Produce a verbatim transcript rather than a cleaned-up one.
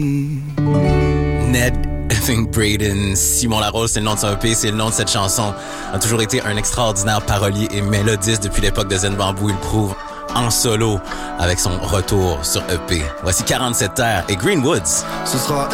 Ned effing Braden, Simon Larose, c'est le nom de son E P, c'est le nom de cette chanson. A toujours été un extraordinaire parolier et mélodiste depuis l'époque de Zen Bamboo. Il prouve en solo avec son retour sur E P. Voici quarante-sept terres et Greenwoods. Ce sera